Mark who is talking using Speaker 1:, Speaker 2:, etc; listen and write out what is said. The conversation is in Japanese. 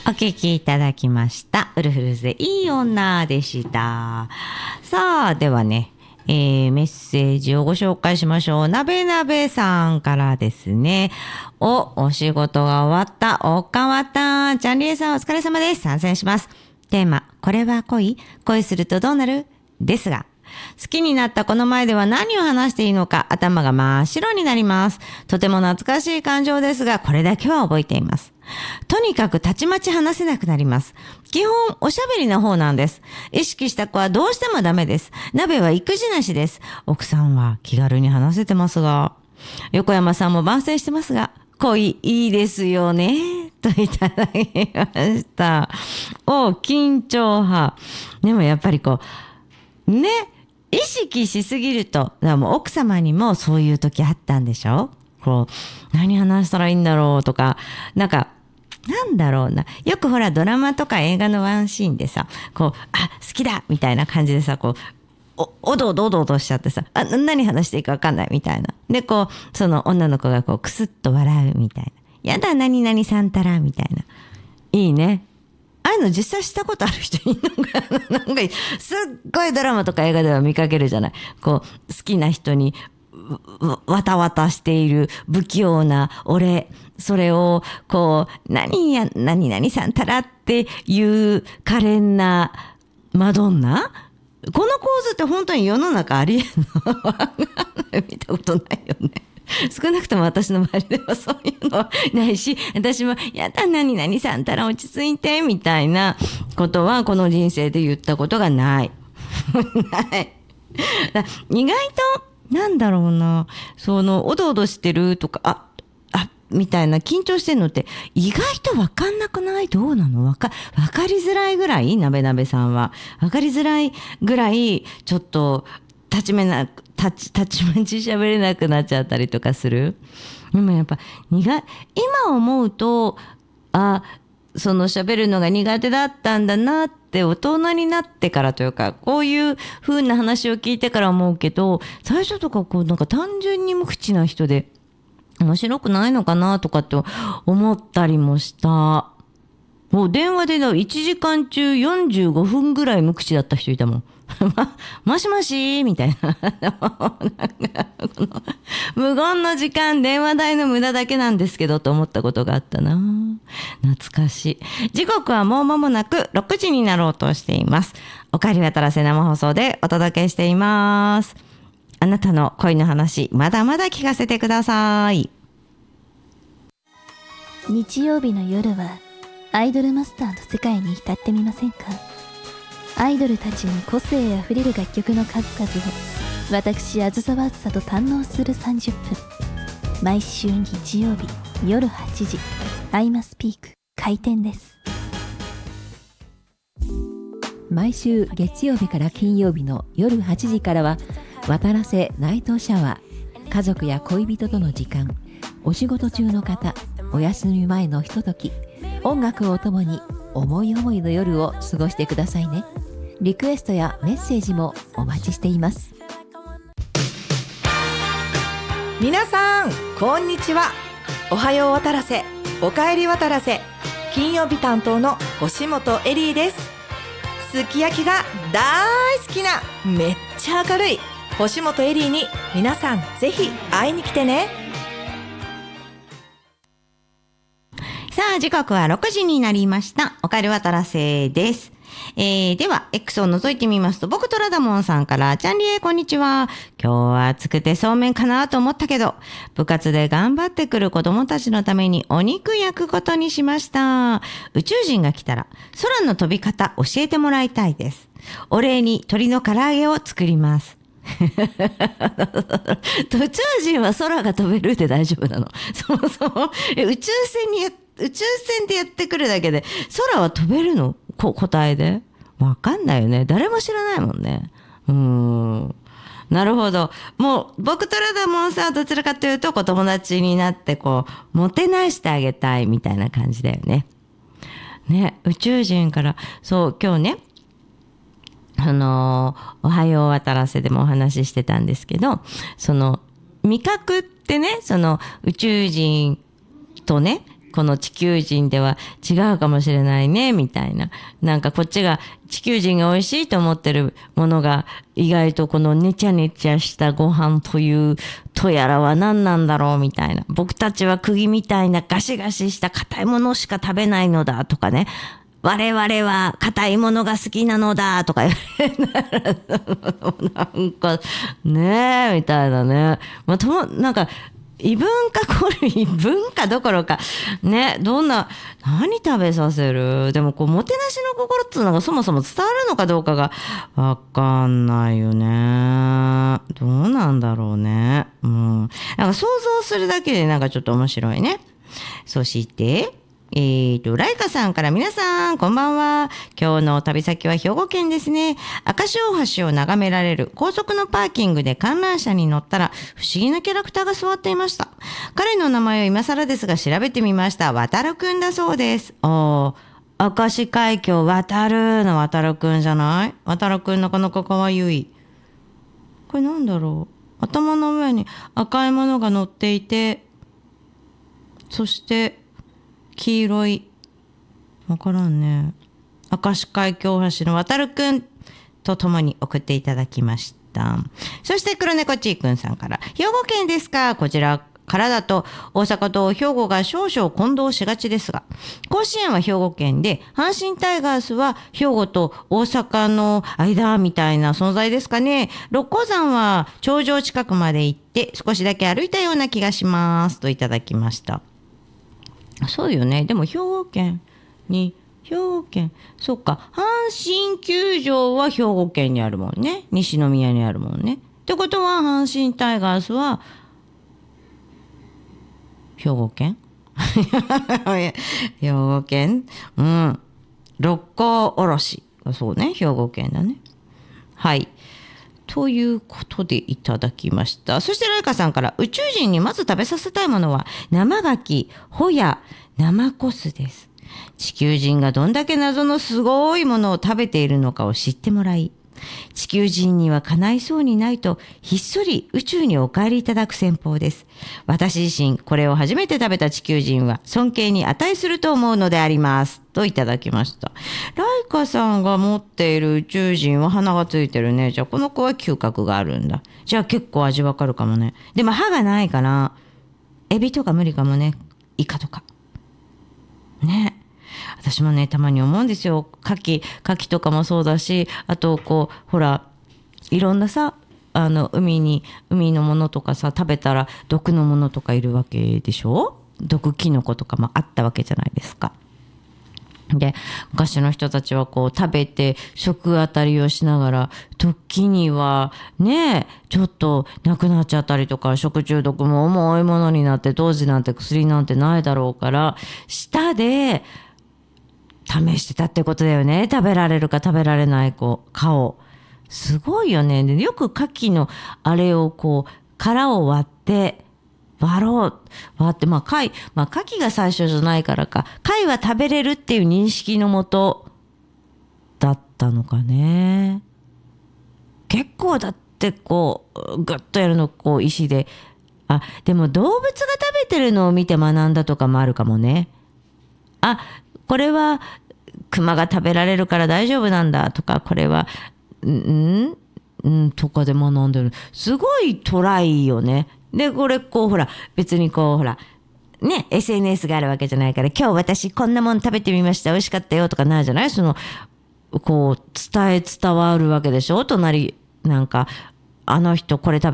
Speaker 1: お聞きいただきましたウルフルズでいい女でした。さあではね、メッセージをご紹介しましょう。なべなべさんからですね。お仕事が終わった。おかわたん。ちゃんりえさんお疲れ様です。参戦します。テーマ、これは恋するとどうなるですが、好きになったこの前では何を話していいのか頭が真っ白になります。とても懐かしい感情ですが、これだけは覚えています。とにかくたちまち話せなくなります。基本おしゃべりな方なんです。意識した子はどうしてもダメです。鍋は育児なしです。奥さんは気軽に話せてますが、横山さんも番宣してますが、恋いいですよねといただきました。緊張派。でもやっぱりね、意識しすぎると、だからもう奥様にもそういう時あったんでしょ？何話したらいいんだろうとか、なんだろうな。よくほらドラマとか映画のワンシーンでさ、好きだみたいな感じでさ、おどおどしちゃってさ、何話していいか分かんないみたいな。で、その女の子がクスッと笑うみたいな。やだ、何々さんたら、みたいな。いいね。ああいうの実際したことある人いるのかな。なんか、すっごいドラマとか映画では見かけるじゃない。好きな人に、わたわたしている不器用な俺、それを何々さんたらっていう可憐なマドンナ、この構図って本当に世の中ありえるの？見たことないよね。少なくとも私の周りではそういうのはないし、私もやだ何々さんたら落ち着いてみたいなことはこの人生で言ったことがない。ない。意外となんだろうな、おどおどしてるとか、みたいな緊張してるのって意外と分かんなくない？どうなの？分かりづらいぐらい、なべなべさんは分かりづらいぐらいちょっとたちまち喋れなくなっちゃったりとかする。でもやっぱ今思うと喋るのが苦手だったんだなって大人になってからというか、こういう風な話を聞いてから思うけど、最初とかなんか単純に無口な人で面白くないのかなとかって思ったりもした。もう電話で1時間中45分ぐらい無口だった人いたもん。もしもしみたいな。無言の時間、電話代の無駄だけなんですけどと思ったことがあったな。懐かしい。時刻はもう間もなく6時になろうとしています。おかえりわたらせ生放送でお届けしています。あなたの恋の話、まだまだ聞かせてください。
Speaker 2: 日曜日の夜はアイドルマスターの世界に浸ってみませんか？アイドルたちの個性あふれる楽曲の数々を私、あずさわずさと堪能する30分。毎週日曜日夜8時、アイマスピーク開店です。
Speaker 3: 毎週月曜日から金曜日の夜8時からは渡良瀬ナイトシャワー。家族や恋人との時間、お仕事中の方、お休み前のひととき、音楽をともに思い思いの夜を過ごしてくださいね。リクエストやメッセージもお待ちしています。
Speaker 4: 皆さんこんにちは。おはよう渡良瀬、おかえり渡良瀬、金曜日担当の星本エリーです。すき焼きが大好きなめっちゃ明るい星本エリーに皆さんぜひ会いに来てね。
Speaker 1: さあ時刻は6時になりました。おかえりわたらせです。では X を覗いてみますと、僕とラダモンさんから、ちゃんりえこんにちは。今日は暑くてそうめんかなと思ったけど、部活で頑張ってくる子供たちのためにお肉焼くことにしました。宇宙人が来たら空の飛び方教えてもらいたいです。お礼に鶏の唐揚げを作ります。宇宙人は空が飛べるで大丈夫なの？そもそも宇宙船でやってくるだけで空は飛べるの？答えでわかんないよね。誰も知らないもんね。なるほど。もう僕とラダモンさんはどちらかというと友達になってもてなしてあげたいみたいな感じだよね。ね、宇宙人からそう今日ね、おはよう渡らせでもお話ししてたんですけど、味覚ってね、宇宙人とねこの地球人では違うかもしれないねみたいな、なんかこっちが地球人が美味しいと思ってるものが意外とこのネチャネチャしたご飯というとやらは何なんだろうみたいな、僕たちは釘みたいなガシガシした硬いものしか食べないのだとかね、我々は硬いものが好きなのだとか言われたらなんかねえみたいなね、まあ、なんか異文化どころかね、何食べさせる、でもこうもてなしの心っていうのがそもそも伝わるのかどうかがわかんないよね。どうなんだろうね。なんか想像するだけでなんかちょっと面白いね。そしてライカさんから皆さんこんばんは。今日の旅先は兵庫県ですね。明石大橋を眺められる高速のパーキングで観覧車に乗ったら不思議なキャラクターが座っていました。彼の名前を今更ですが調べてみました。渡るくんだそうです。明石海峡渡るの渡るくんじゃない？渡るくんなかなかかわゆい。これなんだろう。頭の上に赤いものが乗っていて、そして黄色い、わからんね。明石海峡大橋の渡るくんとともに送っていただきました。そして黒猫ちーくんさんから、兵庫県ですか。こちらからだと大阪と兵庫が少々混同しがちですが、甲子園は兵庫県で阪神タイガースは兵庫と大阪の間みたいな存在ですかね。六甲山は頂上近くまで行って少しだけ歩いたような気がしますといただきました。そうよね。でも兵庫県、そっか、阪神球場は兵庫県にあるもんね。西宮にあるもんね。ってことは阪神タイガースは兵庫県兵庫県、六甲おろし、そうね、兵庫県だね。はい。ということでいただきました。そしてライカさんから、宇宙人にまず食べさせたいものは生牡蠣、ホヤ、生コスです。地球人がどんだけ謎のすごいものを食べているのかを知ってもらい、地球人には叶いそうにないとひっそり宇宙にお帰りいただく戦法です。私自身これを初めて食べた地球人は尊敬に値すると思うのでありますといただきました。ライカさんが持っている宇宙人は鼻がついてるね。じゃあこの子は嗅覚があるんだ。じゃあ結構味わかるかもね。でも歯がないからエビとか無理かもね。イカとかね。私もねたまに思うんですよ。牡蠣とかもそうだし、あとこうほらいろんなさ海のものとかさ食べたら毒のものとかいるわけでしょ。毒キノコとかもあったわけじゃないですか。で昔の人たちはこう食べて食あたりをしながら時にはねちょっとなくなっちゃったりとか、食中毒も重いものになって、当時なんて薬なんてないだろうから舌で試してたってことだよね。食べられるか食べられないかを。すごいよね。でよく牡蠣のあれをこう殻を割って割って、貝、牡蠣が最初じゃないからか、貝は食べれるっていう認識のもとだったのかね。結構だってこうグッとやるのこう石で、でも動物が食べてるのを見て学んだとかもあるかもね。これはクマが食べられるから大丈夫なんだとか、これはとかで学んでる。すごいトライよね。でこれこうほら別にこうほらね SNS があるわけじゃないから、今日私こんなもの食べてみました美味しかったよとかないじゃない。そのこう伝わるわけでしょ。隣なんかあの人これ食べ